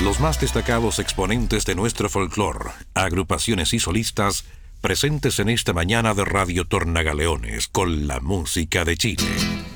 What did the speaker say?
Los más destacados exponentes de nuestro folclore, agrupaciones y solistas, presentes en esta mañana de Radio Tornagaleones con la música de Chile.